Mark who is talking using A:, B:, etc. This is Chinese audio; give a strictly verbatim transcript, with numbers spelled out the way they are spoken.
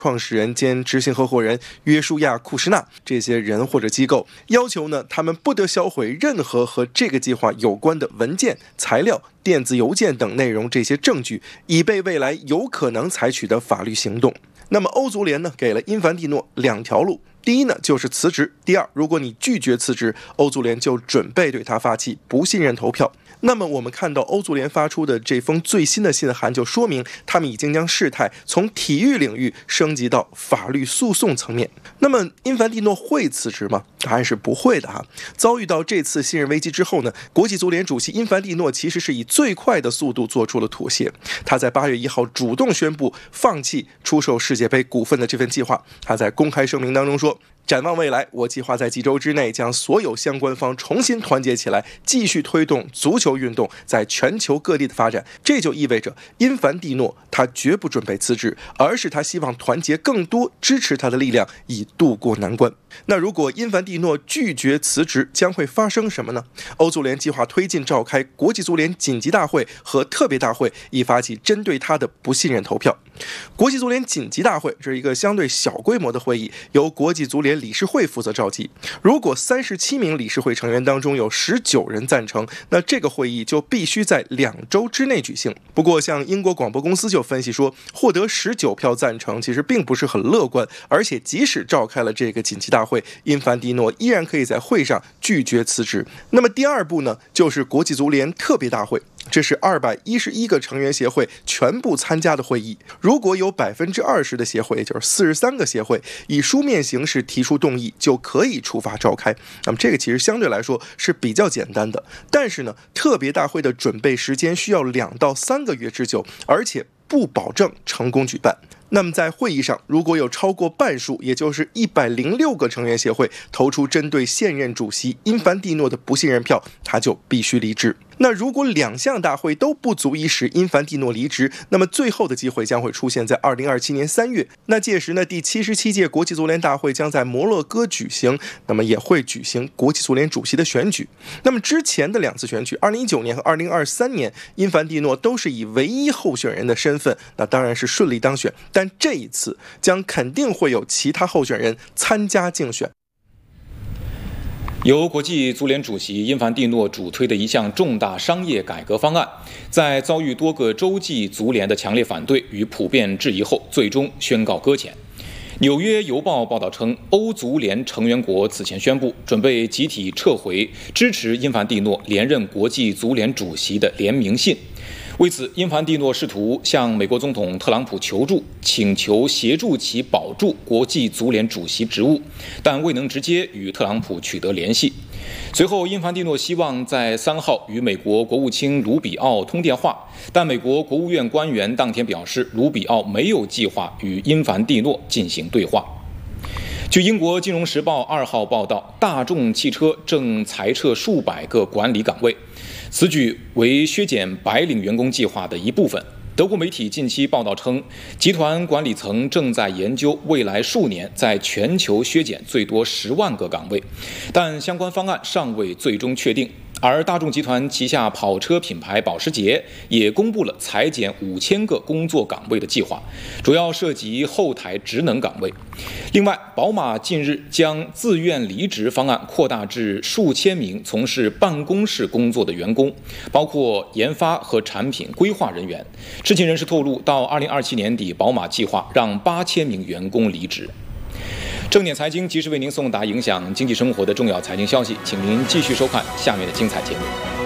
A: 创始人兼执行合伙人约书亚·库什纳这些人或者机构，要求呢，他们不得销毁任何和这个计划有关的文件、材料、电子邮件等内容这些证据，以备未来有可能采取的法律行动。那么欧足联呢，给了因凡蒂诺两条路。第一呢，就是辞职；第二，如果你拒绝辞职，欧足联就准备对他发起不信任投票。那么我们看到欧足联发出的这封最新的信函，就说明他们已经将事态从体育领域升级到法律诉讼层面。那么因凡蒂诺会辞职吗？答案是不会的哈。遭遇到这次信任危机之后呢，国际足联主席因凡蒂诺其实是以最快的速度做出了妥协。他在八月一号主动宣布放弃出售世界杯股份的这份计划。他在公开声明当中说，展望未来，我计划在几周之内将所有相关方重新团结起来，继续推动足球运动在全球各地的发展。这就意味着因凡蒂诺他绝不准备辞职，而是他希望团结更多支持他的力量，以渡过难关。那如果因凡蒂诺拒绝辞职，将会发生什么呢？欧足联计划推进召开国际足联紧急大会和特别大会，以发起针对他的不信任投票。国际足联紧急大会是一个相对小规模的会议，由国际足联理事会负责召集。如果三十七名理事会成员当中有十九人赞成，那这个会议就必须在两周之内举行。不过像英国广播公司就分析说，获得十九票赞成其实并不是很乐观，而且即使召开了这个紧急大会，因凡蒂诺依然可以在会上拒绝辞职。那么第二步呢，就是国际足联特别大会。这是二百一十一个成员协会全部参加的会议。如果有百分之二十的协会，也就是四十三个协会以书面形式提出动议，就可以出发召开。那么这个其实相对来说是比较简单的，但是呢，特别大会的准备时间需要两到三个月之久，而且不保证成功举办。那么在会议上，如果有超过半数，也就是一百零六个成员协会投出针对现任主席因凡蒂诺的不信任票，他就必须离职。那如果两项大会都不足以使因凡蒂诺离职，那么最后的机会将会出现在二零二七年三月。那届时呢，第七十七届国际足联大会将在摩洛哥举行，那么也会举行国际足联主席的选举。那么之前的两次选举，二零一九年和二零二三年，因凡蒂诺都是以唯一候选人的身份，那当然是顺利当选。但这一次将肯定会有其他候选人参加竞选。
B: 由国际足联主席因凡蒂诺主推的一项重大商业改革方案，在遭遇多个洲际足联的强烈反对与普遍质疑后，最终宣告搁浅。纽约邮报报道称，欧足联成员国此前宣布准备集体撤回支持因凡蒂诺连任国际足联主席的联名信。为此，因凡蒂诺试图向美国总统特朗普求助，请求协助其保住国际足联主席职务，但未能直接与特朗普取得联系。随后，因凡蒂诺希望在三号与美国国务卿卢比奥通电话，但美国国务院官员当天表示，卢比奥没有计划与因凡蒂诺进行对话。据英国《金融时报》二号报道，大众汽车正裁撤数百个管理岗位，此举为削减白领员工计划的一部分。德国媒体近期报道称，集团管理层正在研究未来数年在全球削减最多十万个岗位，但相关方案尚未最终确定。而大众集团旗下跑车品牌保时捷也公布了裁减五千个工作岗位的计划，主要涉及后台职能岗位。另外，宝马近日将自愿离职方案扩大至数千名从事办公室工作的员工，包括研发和产品规划人员。知情人士透露，到二零二七年底，宝马计划让八千名员工离职。正点财经及时为您送达影响经济生活的重要财经消息，请您继续收看下面的精彩节目。